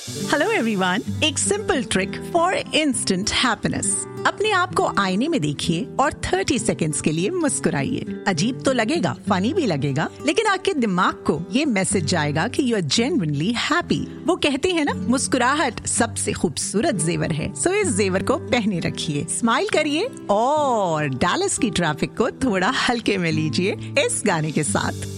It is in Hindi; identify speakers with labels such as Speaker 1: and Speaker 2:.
Speaker 1: हेलो एवरीवन, एक simple trick for instant happiness. अपने आप को आईने में देखिए और 30 सेकेंड्स के लिए मुस्कुराइए। अजीब तो लगेगा, फनी भी लगेगा, लेकिन आपके दिमाग को ये मैसेज जाएगा कि यू आर जेन्युइनली हैप्पी। वो कहते हैं ना, मुस्कुराहट सबसे खूबसूरत जेवर है। सो इस जेवर को पहने रखिए, स्माइल करिए और डैलस की ट्रैफिक को थोड़ा हल्के में लीजिए इस गाने के साथ।